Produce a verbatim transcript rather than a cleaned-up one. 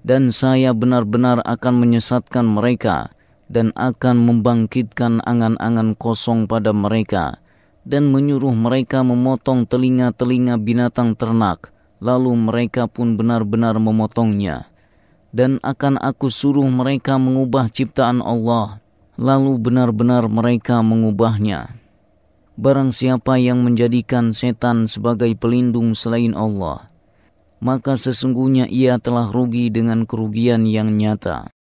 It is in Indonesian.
Dan saya benar-benar akan menyesatkan mereka dan akan membangkitkan angan-angan kosong pada mereka dan menyuruh mereka memotong telinga-telinga binatang ternak, lalu mereka pun benar-benar memotongnya. Dan akan aku suruh mereka mengubah ciptaan Allah, lalu benar-benar mereka mengubahnya. Barang siapa yang menjadikan setan sebagai pelindung selain Allah, maka sesungguhnya ia telah rugi dengan kerugian yang nyata.